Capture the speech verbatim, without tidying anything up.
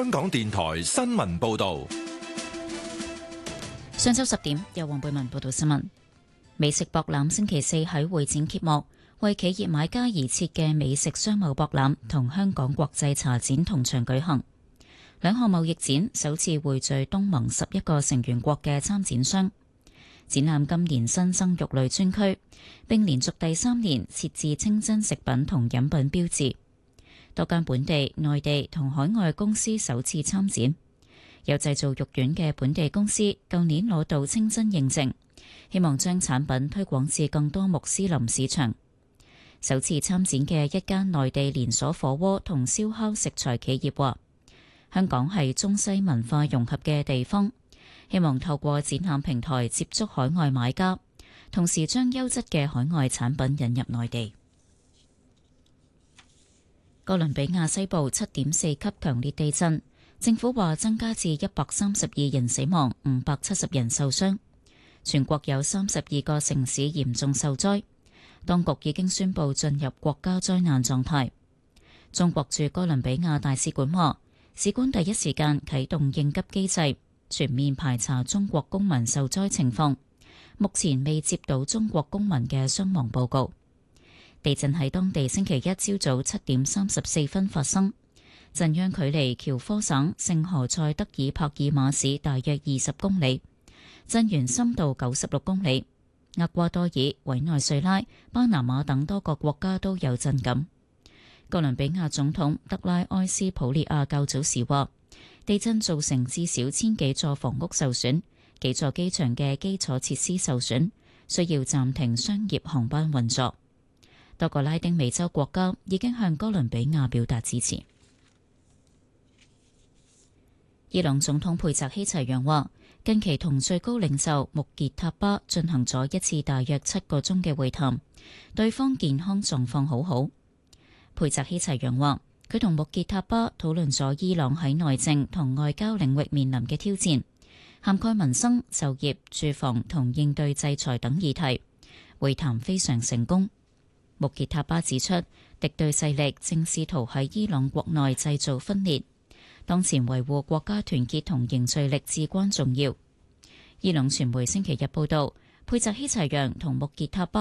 香港電台新聞報道。 上晝十點，由黃貝文報道新聞。美食博覽星期四喺會展揭幕，為企業買家而設嘅美食商貿博覽同香港國際茶展同場舉行。兩項貿易展首次匯聚東盟十一個成員國嘅參展商。展覽今年新增肉類專區，並連續第三年設置清真食品同飲品標誌。多間本地、內地同海外公司首次參展。有製造肉丸嘅本地公司舊年攞到清真認證，希望將產品推廣至更多穆斯林市場。首次參展嘅一間內地連鎖火鍋同燒烤食材企業話，香港係中西文化融合嘅地方，希望透過展覽平台接觸海外買家，同時將優質嘅海外產品引入內地。哥倫比亞西部七點四級強烈地震，政府話增加至一百三十二人死亡，五百七十人受傷。全國有三十二個城市嚴重受災，當局已經宣布進入國家災難狀態。中國駐哥倫比亞大使館話，使館第一時間啟動應急機制，全面排查中國公民受災情況。目前未接到中國公民嘅傷亡報告。地震喺當地星期一朝早七點三十四分發生，震央距離喬科省聖何塞德爾帕爾馬市大約二十公里，震源深度九十六公里。厄瓜多爾、委內瑞拉、巴拿馬等多個國家都有震感。哥倫比亞總統德拉埃斯普列亞較早時話，地震造成至少千幾座房屋受損，幾座機場嘅基礎設施受損，需要暫停商業航班運作。多個拉丁美洲國家已經向哥倫比亞表達支持。伊朗總統佩澤希齊揚話，近期同最高領袖穆傑塔巴進行咗一次大約七個鐘嘅會談，對方健康狀況好好。佩澤希齊揚話，佢同穆傑塔巴討論咗伊朗喺內政同外交領域面臨嘅挑戰，涵蓋民生、就業、住房同應對制裁等議題。會談非常成功。穆傑塔巴指出，敵對勢力正試圖喺伊朗國內製造分裂，當前維護國家團結同凝聚力至關重要。伊朗傳媒星期日報道，佩澤希齊揚同穆傑塔巴